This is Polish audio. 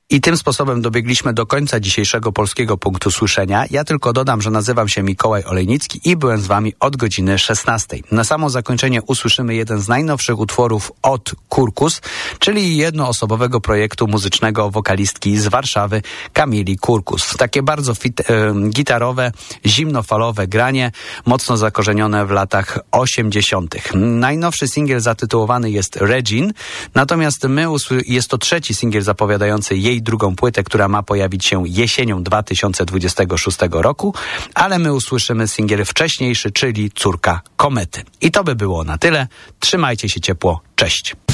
I tym sposobem dobiegliśmy do końca dzisiejszego Polskiego Punktu Słyszenia. Ja tylko dodam, że nazywam się Mikołaj Olejnicki i byłem z wami od godziny 16. Na samo zakończenie usłyszymy jeden z najnowszych utworów od Kurkus, czyli jednoosobowego projektu muzycznego wokalistki z Warszawy Kamili Kurkus. Takie bardzo gitarowe, zimnofalowe granie, mocno zakorzenione w latach 80. Najnowszy singiel zatytułowany jest Regine, natomiast jest to trzeci singiel zapowiadający jej drugą płytę, która ma pojawić się jesienią 2026 roku, ale my usłyszymy singiel wcześniejszy, czyli Córka Komety. I to by było na tyle. Trzymajcie się ciepło. Cześć.